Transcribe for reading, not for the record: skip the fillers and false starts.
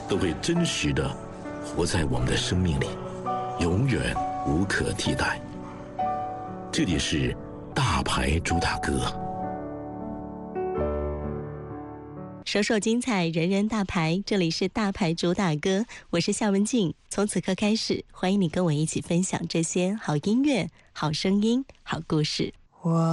都会真实的活在我们的生命里，永远无可替代。这里是大牌主打歌。 首首精彩，人人大牌，这里是大牌主打歌，我是夏文静。从此刻开始，欢迎你跟我一起分享这些好音乐、好声音、好故事。